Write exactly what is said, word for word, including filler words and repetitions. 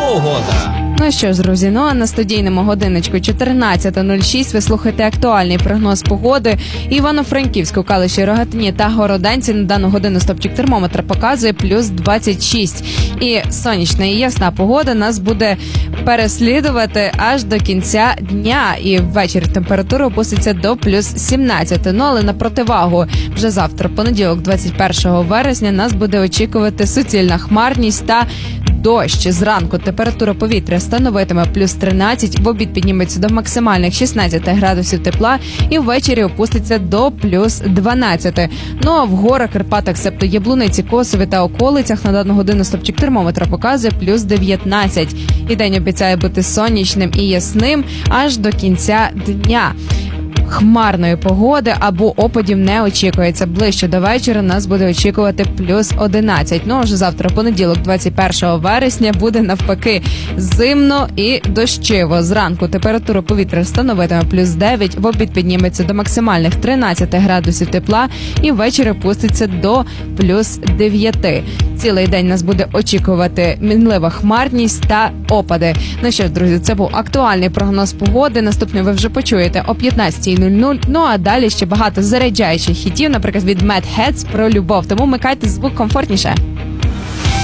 погода. Ну що ж, друзі, ну а на студійному годиночку чотирнадцята нуль шість ви слухаєте актуальний прогноз погоди. Івано-Франківську, Калиші, Рогатині та Городенці на дану годину стопчик термометра показує плюс двадцять шість. І сонячна і ясна погода нас буде переслідувати аж до кінця дня. І ввечері температура опуститься до плюс сімнадцять. Ну але на противагу вже завтра, понеділок, двадцять першого вересня, нас буде очікувати суцільна хмарність та дощ. Зранку температура повітря становитиме плюс тринадцять, в обід підніметься до максимальних шістнадцять градусів тепла і ввечері опуститься до плюс дванадцять. Ну а в горах, Карпатах, себто Яблуниці, Косові та околицях на дану годину стопчик термометра показує плюс дев'ятнадцять. І день обіцяє бути сонячним і ясним аж до кінця дня. Хмарної погоди або опадів не очікується. Ближче до вечора нас буде очікувати плюс одинадцять. Ну, а вже завтра, понеділок, двадцять першого вересня, буде навпаки зимно і дощиво. Зранку температура повітря становитиме плюс дев'ять, в обід підніметься до максимальних тринадцять градусів тепла і ввечері опуститься до плюс дев'ять. Цілий день нас буде очікувати мінлива хмарність та опади. Ну що ж, друзі, це був актуальний прогноз погоди. Наступний ви вже почуєте о п'ятнадцятій нуль нуль. Ну а далі ще багато заряджаючих хітів, наприклад, від Mad Heads про любов. Тому вмикайте звук комфортніше.